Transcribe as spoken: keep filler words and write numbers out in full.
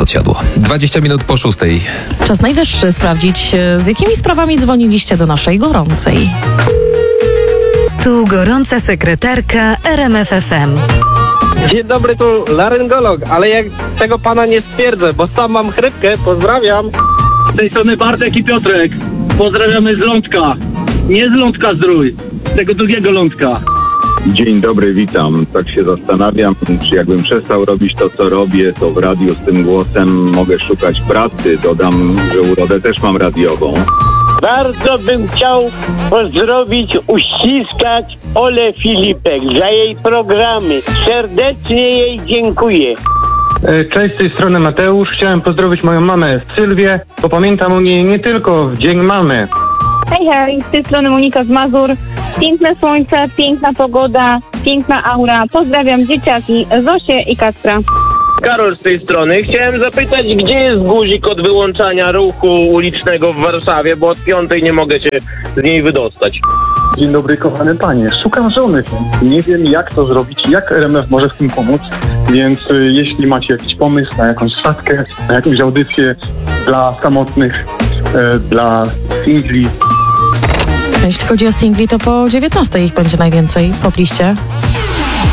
odsiadło. dwadzieścia minut po szóstej. Czas najwyższy sprawdzić, z jakimi sprawami dzwoniliście do naszej gorącej. Tu gorąca sekretarka R M F F M. Dzień dobry, tu laryngolog, ale jak tego pana nie stwierdzę, bo sam mam chrypkę, pozdrawiam. Z tej strony Bartek i Piotrek. Pozdrawiamy z Lądka. Nie z Lądka Zdrój, z tego drugiego Lądka. Dzień dobry, witam. Tak się zastanawiam, czy jakbym przestał robić to, co robię, to w radiu z tym głosem mogę szukać pracy. Dodam, że urodę też mam radiową. Bardzo bym chciał pozdrowić, uściskać Olę Filipek za jej programy. Serdecznie jej dziękuję. Cześć, z tej strony Mateusz. Chciałem pozdrowić moją mamę Sylwię, bo pamiętam o niej nie tylko w Dzień Mamy. Hej, hej, z tej strony Monika z Mazur. Piękne słońce, piękna pogoda, piękna aura. Pozdrawiam dzieciaki, Zosię i Kacpra. Karol z tej strony. Chciałem zapytać, gdzie jest guzik od wyłączania ruchu ulicznego w Warszawie, bo od piątej nie mogę się z niej wydostać. Dzień dobry, kochane panie. Szukam żony. Nie wiem, jak to zrobić, jak R M F może w tym pomóc, więc y, jeśli macie jakiś pomysł na jakąś stawkę, na jakąś audycję dla samotnych, y, dla singli. Jeśli chodzi o singli, to po dziewiętnastej ich będzie najwięcej w popliście.